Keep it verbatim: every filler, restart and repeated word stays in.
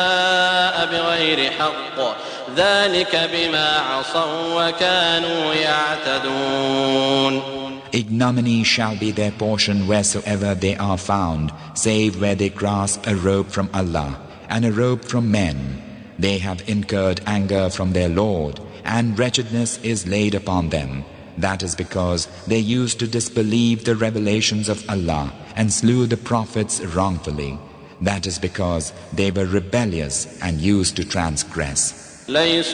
بغير حق ذلك بما عصوا وكانوا يعتدون. Ignominy shall be their portion wheresoever they are found, save where they grasp a robe from Allah and a robe from men. They have incurred anger from their Lord, and wretchedness is laid upon them. That is because they used to disbelieve the revelations of Allah and slew the prophets wrongfully. That is because they were rebellious and used to transgress.